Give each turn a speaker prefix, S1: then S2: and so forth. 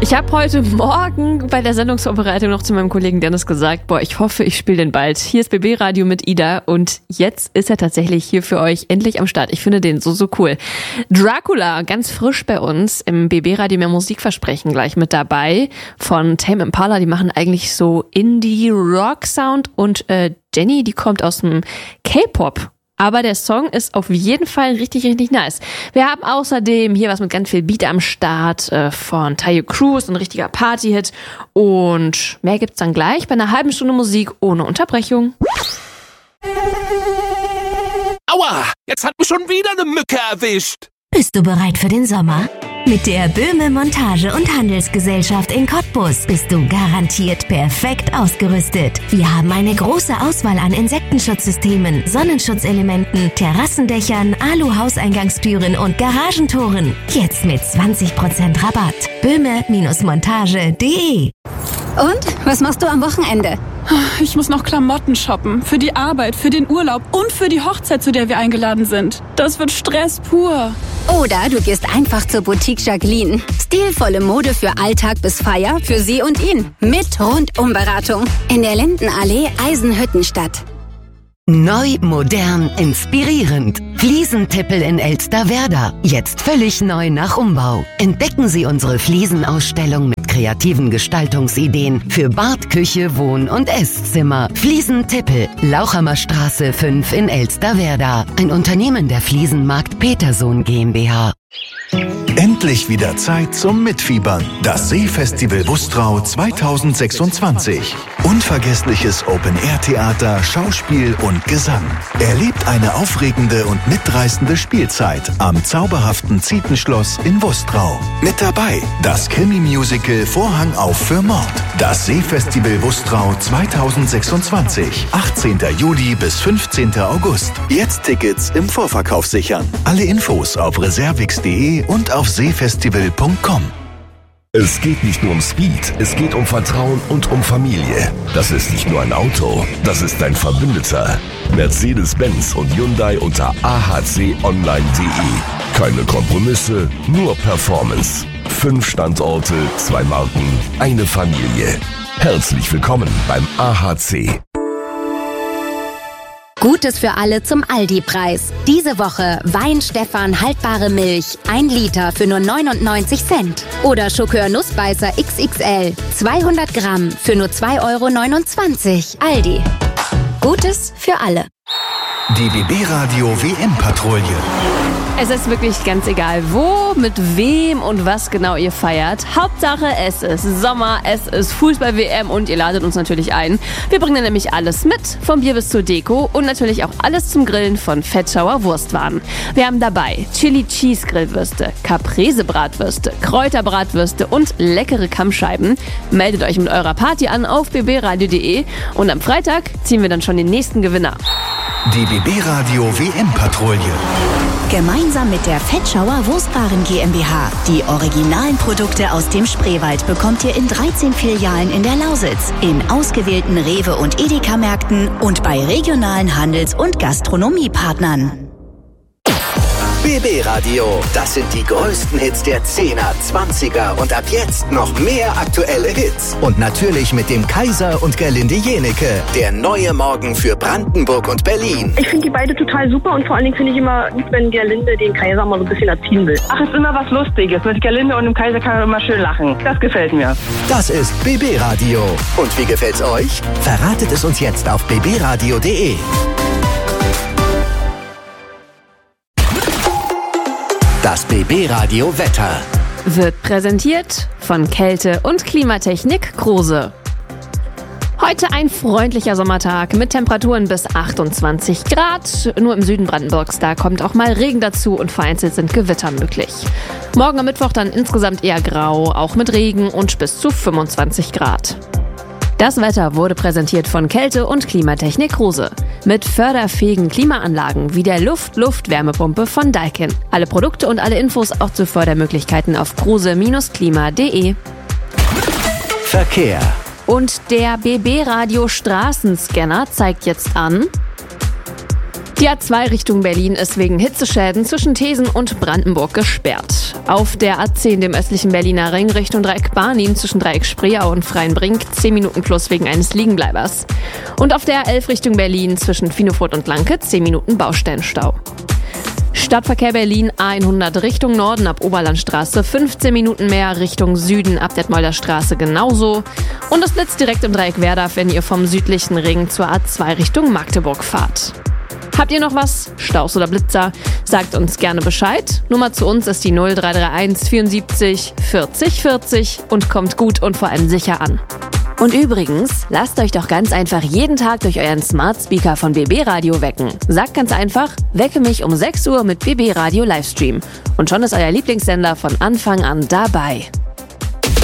S1: Ich habe heute Morgen bei der Sendungsvorbereitung noch zu meinem Kollegen Dennis gesagt, ich hoffe, ich spiele den bald. Hier ist BB Radio mit Ida und jetzt ist er tatsächlich hier für euch endlich am Start. Ich finde den so cool. Dracula, ganz frisch bei uns im BB Radio mehr Musikversprechen gleich mit dabei von Tame Impala. Die machen eigentlich so Indie-Rock-Sound und Jenny, die kommt aus dem K-Pop. Aber der Song ist auf jeden Fall richtig nice. Wir haben außerdem hier was mit ganz viel Beat am Start von Tayo Cruz, ein richtiger Party-Hit. Und mehr gibt's dann gleich bei einer halben Stunde Musik ohne Unterbrechung.
S2: Aua, jetzt hat mich schon wieder eine Mücke erwischt.
S3: Bist du bereit für den Sommer? Mit der Böhme Montage- und Handelsgesellschaft in Cottbus bist du garantiert perfekt ausgerüstet. Wir haben eine große Auswahl an Insektenschutzsystemen, Sonnenschutzelementen, Terrassendächern, Alu-Hauseingangstüren und Garagentoren. Jetzt mit 20% Rabatt. Böhme-montage.de.
S4: Und? Was machst du am Wochenende?
S5: Ich muss noch Klamotten shoppen. Für die Arbeit, für den Urlaub und für die Hochzeit, zu der wir eingeladen sind. Das wird Stress pur.
S4: Oder du gehst einfach zur Boutique Jacqueline. Stilvolle Mode für Alltag bis Feier, für sie und ihn. Mit Rundumberatung. In der Lindenallee, Eisenhüttenstadt.
S3: Neu, modern, inspirierend. Fliesentippel in Elsterwerda. Jetzt völlig neu nach Umbau. Entdecken Sie unsere Fliesenausstellung mit kreativen Gestaltungsideen für Bad, Küche, Wohn- und Esszimmer. Fliesentippel, Lauchhammer Straße 5 in Elsterwerda. Ein Unternehmen der Fliesenmarkt Petersohn GmbH.
S6: Endlich wieder Zeit zum Mitfiebern. Das Seefestival Wustrau 2026. Unvergessliches Open-Air-Theater, Schauspiel und Gesang. Erlebt eine aufregende und mitreißende Spielzeit am zauberhaften Zietenschloss in Wustrau. Mit dabei das Krimi-Musical Vorhang auf für Mord. Das Seefestival Wustrau 2026. 18. Juli bis 15. August. Jetzt Tickets im Vorverkauf sichern. Alle Infos auf reservix.de und auf seefestival.com.
S7: Es geht nicht nur um Speed, es geht um Vertrauen und um Familie. Das ist nicht nur ein Auto, das ist dein Verbündeter. Mercedes-Benz und Hyundai unter ahconline.de. Keine Kompromisse, nur Performance. 5 Standorte, 2 Marken, eine Familie. Herzlich willkommen beim AHC.
S4: Gutes für alle zum Aldi-Preis. Diese Woche Wein-Stefan haltbare Milch, 1 Liter für nur 99 Cent. Oder Schokör Nussbeißer XXL, 200 Gramm für nur 2,29 €. Aldi. Gutes für alle.
S6: Die BB Radio WM-Patrouille.
S1: Es ist wirklich ganz egal, wo, mit wem und was genau ihr feiert. Hauptsache, es ist Sommer, es ist Fußball-WM und ihr ladet uns natürlich ein. Wir bringen nämlich alles mit, vom Bier bis zur Deko und natürlich auch alles zum Grillen von Fettschauer Wurstwaren. Wir haben dabei Chili-Cheese-Grillwürste, Caprese-Bratwürste, Kräuterbratwürste und leckere Kammscheiben. Meldet euch mit eurer Party an auf bbradio.de und am Freitag ziehen wir dann schon den nächsten Gewinner.
S6: Die BB Radio WM-Patrouille.
S3: Gemeinsam mit der Fettschauer Wurstwaren GmbH. Die originalen Produkte aus dem Spreewald bekommt ihr in 13 Filialen in der Lausitz, in ausgewählten Rewe- und Edeka-Märkten und bei regionalen Handels- und Gastronomiepartnern.
S8: BB Radio, das sind die größten Hits der 10er, 20er und ab jetzt noch mehr aktuelle Hits. Und natürlich mit dem Kaiser und Gerlinde Jenecke, der neue Morgen für Brandenburg und Berlin.
S9: Ich finde die beide total super und vor allen Dingen finde ich immer gut, wenn Gerlinde den Kaiser mal so ein bisschen erziehen will. Ach, ist immer was Lustiges. Mit Gerlinde und dem Kaiser kann man immer schön lachen. Das gefällt mir.
S8: Das ist BB Radio. Und wie gefällt's euch? Verratet es uns jetzt auf bbradio.de. Das BB Radio Wetter
S1: wird präsentiert von Kälte- und Klimatechnik Kruse. Heute ein freundlicher Sommertag mit Temperaturen bis 28 Grad. Nur im Süden Brandenburgs, da kommt auch mal Regen dazu und vereinzelt sind Gewitter möglich. Morgen am Mittwoch dann insgesamt eher grau, auch mit Regen und bis zu 25 Grad. Das Wetter wurde präsentiert von Kälte- und Klimatechnik Kruse. Mit förderfähigen Klimaanlagen wie der Luft-Wärmepumpe von Daikin. Alle Produkte und alle Infos auch zu Fördermöglichkeiten auf kruse-klima.de.
S8: Verkehr.
S1: Und der BB Radio Straßenscanner zeigt jetzt an Die A2 Richtung Berlin ist wegen Hitzeschäden zwischen Thesen und Brandenburg gesperrt. Auf der A10, dem östlichen Berliner Ring, Richtung Dreieck Barnim zwischen Dreieck Spreeau und Freienbrink 10 Minuten plus wegen eines Liegenbleibers. Und auf der A11 Richtung Berlin zwischen Finofurt und Lanke 10 Minuten Baustellenstau. Stadtverkehr Berlin A100 Richtung Norden ab Oberlandstraße, 15 Minuten mehr Richtung Süden ab Detmolder Straße genauso. Und es blitzt direkt im Dreieck Werder, wenn ihr vom südlichen Ring zur A2 Richtung Magdeburg fahrt. Habt ihr noch was? Staus oder Blitzer? Sagt uns gerne Bescheid. Nummer zu uns ist die 0331 74 40 40 und kommt gut und vor allem sicher an. Und übrigens, lasst euch doch ganz einfach jeden Tag durch euren Smart Speaker von BB Radio wecken. Sagt ganz einfach, wecke mich um 6 Uhr mit BB Radio Livestream. Und schon ist euer Lieblingssender von Anfang an dabei.